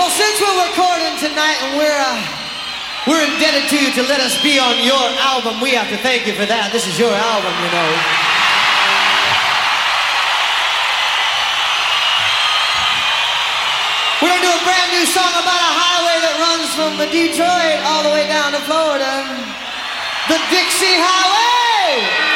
Well, since we're recording tonight and we're indebted to you to let us be on your album, we have to thank you for that. This is your album, you know. We're gonna do a brand new song about a highway that runs from Detroit all the way down to Florida. The Dixie Highway!